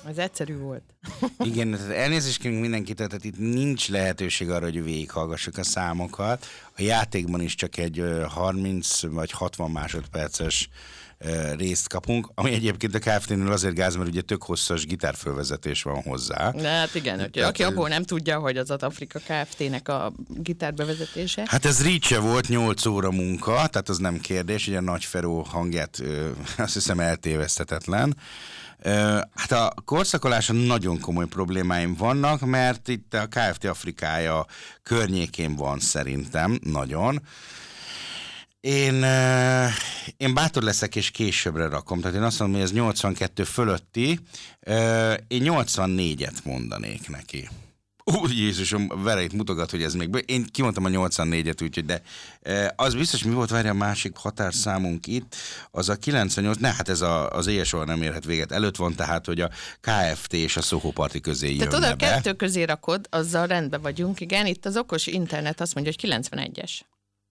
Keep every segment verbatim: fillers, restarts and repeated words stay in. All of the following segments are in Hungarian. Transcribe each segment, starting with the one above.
Az egyszerű volt. Igen, tehát elnézést kérünk mindenkitől, tehát itt nincs lehetőség arra, hogy végighallgassuk a számokat. A játékban is csak egy harminc vagy hatvan másodperces részt kapunk, ami egyébként a Kft-nél azért gáz, mert ugye tök hosszas gitárfölvezetés van hozzá. De hát igen, hogy aki abból nem tudja, hogy az Adafrika Kft-nek a gitárbevezetése. Hát ez reach volt, nyolc óra munka, tehát az nem kérdés, ugye a Nagy Feró hangját azt hiszem eltéveszthetetlen. Hát a korszakoláson nagyon komoly problémáim vannak, mert itt a Kft. Afrikája környékén van szerintem, nagyon. Én, én bátor leszek és későbbre rakom, tehát én azt mondom, hogy ez nyolcvankettő fölötti, én nyolcvannégyet mondanék neki. Ú, Jézusom, vereit mutogat, hogy ez még... Én kimondtam a nyolcvannégyet, úgyhogy, de az biztos, mi volt, várja a másik határszámunk itt, az a kilencvennyolc, ne, hát ez a, az éjjel soha nem érhet véget. Előtt van tehát, hogy a Kft. És a Soho Party közé jönne be. Tehát oda a kettő közé rakod, azzal rendben vagyunk, igen, itt az okos internet azt mondja, hogy kilencvenegyes.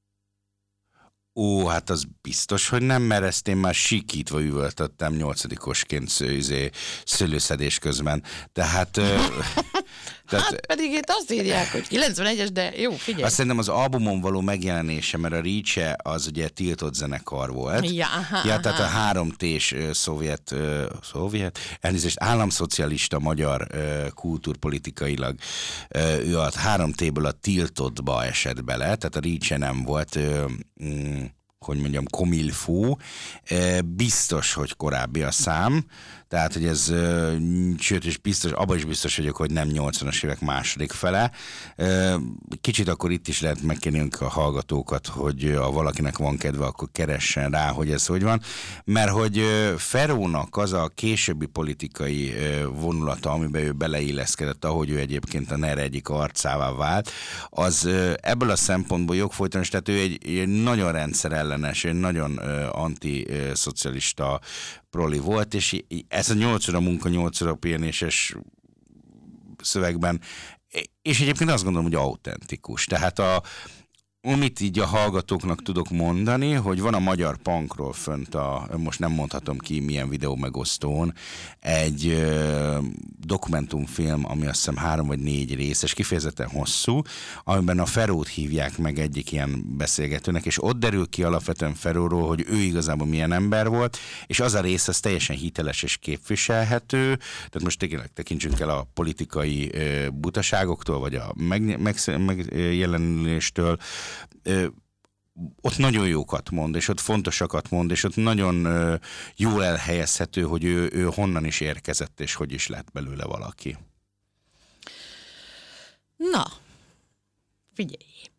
Ó, hát az biztos, hogy nem, mert ezt én már sikítva üvöltöttem nyolcadikosként szőzé, szőlőszedés közben. Tehát... tehát, hát pedig itt azt írják, hogy kilencvenegyes, de jó, figyelj. Azt szerintem az albumon való megjelenése, mert a Reach az ugye tiltott zenekar volt. Ja, aha, ja aha. Tehát a három té-s szovjet, szovjet, elnézést, államszocialista magyar kultúrpolitikailag ő a három té-ből a tiltottba esett bele, tehát a Reach nem volt... Mm, hogy mondjam, komilfó, biztos, hogy korábbi a szám, tehát, hogy ez, sőt, és biztos, abban is biztos vagyok, hogy nem nyolcvanas évek második fele. Kicsit akkor itt is lehet megkérnünk a hallgatókat, hogy ha valakinek van kedve, akkor keressen rá, hogy ez hogy van, mert hogy Ferónak az a későbbi politikai vonulata, amiben ő beleilleszkedett, ahogy ő egyébként a NER egyik arcává vált, az ebből a szempontból jogfolytonos, tehát ő egy, egy nagyon rendszerellenes, egy nagyon antiszocialista proli volt, és ez a nyolc óra munka, nyolc óra pihenéses szövegben, és egyébként azt gondolom, hogy autentikus. Tehát a, amit így a hallgatóknak tudok mondani, hogy van a magyar punkról fönt, a, most nem mondhatom ki milyen videó megosztón, egy ö, dokumentumfilm, ami azt hiszem három vagy négy részes, kifejezetten hosszú, amiben a Ferót hívják meg egyik ilyen beszélgetőnek, és ott derül ki alapvetően Feróról, hogy ő igazából milyen ember volt, és az a rész az teljesen hiteles és képviselhető, tehát most tényleg tekintsünk el a politikai ö, butaságoktól, vagy a megjelenéstől, Ö, ott nagyon jókat mond, és ott fontosakat mond, és ott nagyon ö, jól elhelyezhető, hogy ő, ő honnan is érkezett, és hogy is lett belőle valaki. Na, figyelj!